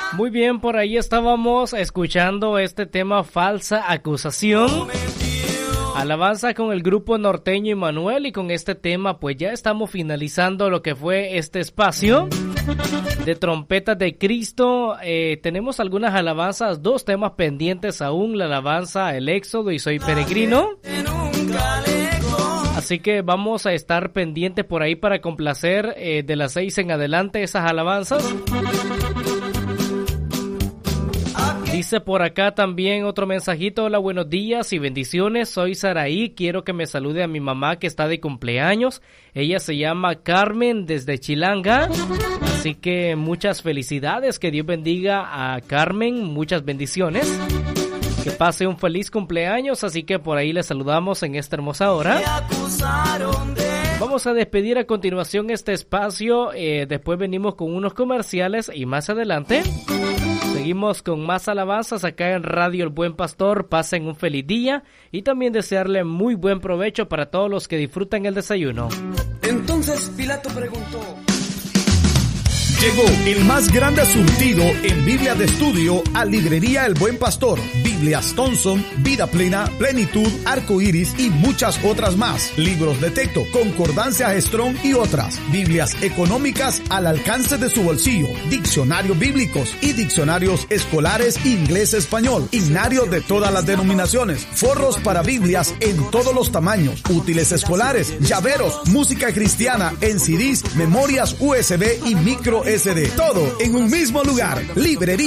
Muy bien, por ahí estábamos escuchando este tema, Falsa Acusación. Alabanza con el grupo norteño Immanuel, y con este tema pues ya estamos finalizando lo que fue este espacio de Trompetas de Cristo. Tenemos algunas alabanzas, 2 temas pendientes aún, la alabanza El Éxodo y Soy Peregrino. Así que vamos a estar pendientes por ahí para complacer de las 6 en adelante esas alabanzas. Dice por acá también otro mensajito: hola, buenos días y bendiciones, soy Saraí, quiero que me salude a mi mamá que está de cumpleaños, ella se llama Carmen desde Chilanga, así que muchas felicidades, que Dios bendiga a Carmen, muchas bendiciones, que pase un feliz cumpleaños, así que por ahí le saludamos en esta hermosa hora. Vamos a despedir a continuación este espacio, después venimos con unos comerciales y más adelante seguimos con más alabanzas acá en Radio El Buen Pastor. Pasen un feliz día y también desearle muy buen provecho para todos los que disfrutan el desayuno. Entonces Pilato preguntó: llegó el más grande surtido en Biblia de estudio a Librería El Buen Pastor. Biblias Thompson, Vida Plena, Plenitud, Arco Iris y muchas otras más. Libros de texto, concordancias Strong y otras. Biblias económicas al alcance de su bolsillo. Diccionarios bíblicos y diccionarios escolares inglés-español. Himnarios de todas las denominaciones. Forros para Biblias en todos los tamaños. Útiles escolares, llaveros, música cristiana en CDs, memorias USB y micro SD. Todo en un mismo lugar. Librería